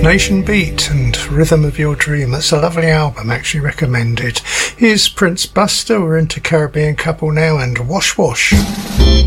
Nation Beat and Rhythm of Your Dream. That's a lovely album, actually recommended. Here's Prince Buster, we're into Caribbean Couple now, and Wash Wash.